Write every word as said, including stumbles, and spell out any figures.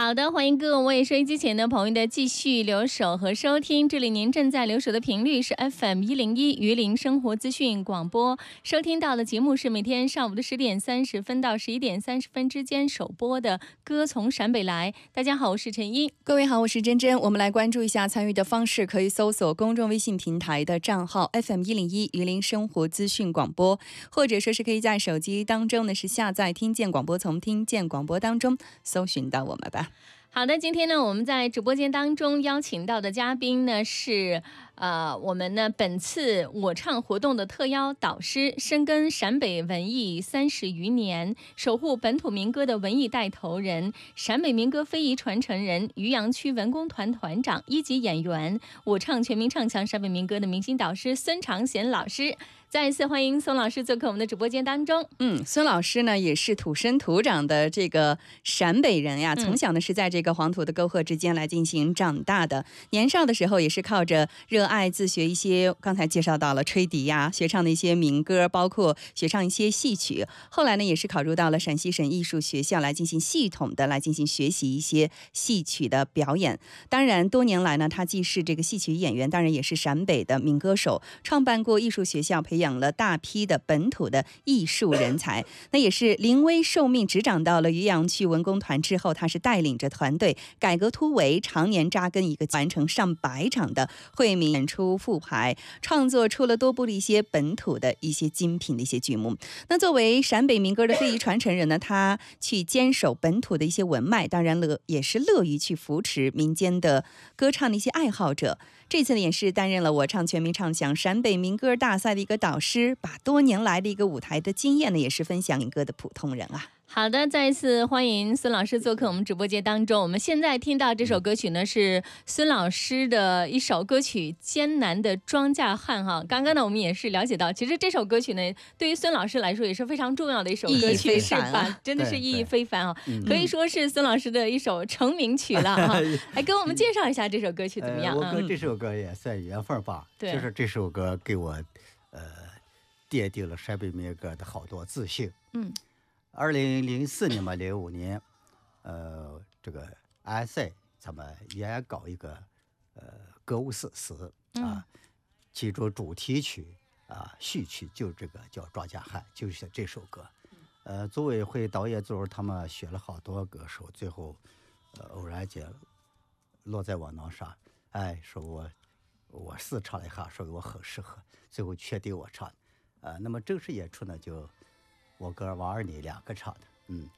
好的，欢迎各位收音机前的朋友的继续留守和收听，这里您正在留守的频率是 F M 一零一榆林生活资讯广播，收听到的节目是每天上午的十点三十分到十一点三十分之间首播的歌从陕北来。大家好，我是陈英。 各位好，我是珍珍。我们来关注一下参与的方式，可以搜索公众微信平台的账号 F M 一零一榆林生活资讯广播，或者说是可以在手机当中呢是下载听见广播，从听见广播当中搜寻到我们吧。 好的，今天呢我们在直播间当中邀请到的嘉宾呢是呃我们呢本次我唱活动的特邀导师，深耕陕北文艺三十余年，守护本土民歌的文艺带头人，陕北民歌非遗传承人，渔阳区文工团团长，一级演员，我唱全民唱响陕北民歌的明星导师孙长贤老师。再一次欢迎孙老师做客我们的直播间当中。 嗯，孙老师呢也是土生土长的这个陕北人呀，从小呢是在这个黄土的沟壑之间来进行长大的。年少的时候也是靠着热爱自学一些刚才介绍到了吹笛呀，学唱的一些民歌，包括学唱一些戏曲。后来呢也是考入到了陕西省艺术学校来进行系统的来进行学习一些戏曲的表演。当然多年来呢他既是这个戏曲演员，当然也是陕北的民歌手，创办过艺术学校，培养了大批的本土的艺术人才。那也是临危受命执掌到了渔阳区文工团之后，他是带领着团队改革突围，常年扎根一个完成上百场的惠民演出复排，创作出了多部的一些本土的一些精品的一些剧目。那作为陕北民歌的非遗传承人呢，他去坚守本土的一些文脉，当然乐也是乐于去扶持民间的歌唱的一些爱好者。这次呢也是担任了我唱全民唱响陕北民歌大赛的一个导师，把多年来的一个舞台的经验呢也是分享民歌的普通人啊。 好的，再一次欢迎孙老师做客我们直播间当中。我们现在听到这首歌曲呢是孙老师的一首歌曲《艰难的庄稼汉》哈。刚刚呢我们也是了解到，其实这首歌曲呢对于孙老师来说也是非常重要的一首歌曲，是吧？真的是意义非凡啊，可以说是孙老师的一首成名曲了哈。来跟我们介绍一下这首歌曲怎么样？ 呃、我跟这首歌也算缘分吧， 对， 就是这首歌给我呃奠定了陕北民歌的好多自信。 嗯。 二零零四年嘛，零五年，呃，这个安塞咱们也搞一个呃歌舞史诗啊，其中主题曲啊、序曲就这个叫《庄稼汉》，就是这首歌。呃，组委会导演组他们选了好多歌手，最后呃偶然间落在我脑上，哎，说我我试唱了一下，说我很适合，最后确定我唱。呃，那么正式演出呢就。我跟王二妮两个唱的，嗯，